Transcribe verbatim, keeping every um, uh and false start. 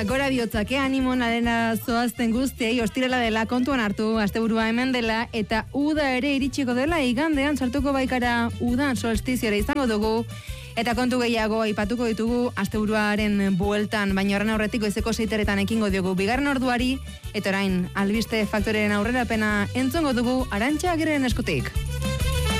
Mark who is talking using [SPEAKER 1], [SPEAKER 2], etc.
[SPEAKER 1] Ba, gora bihotzak, eh, animo narena zoazten guztiei, ostirela dela kontuan hartu, asteburua hemen dela, eta uda ere iritsiko dela, igandean sartuko baikara udan solstiziora izango dugu, eta kontu gehiago aipatuko ditugu asteburuaren bueltan, baina horren aurretik goizeko seiteretan ekingo diogu bigarren orduari, eta orain albiste faktoreen aurrerapena entzongo dugu Arantxa Agirreren eskutik.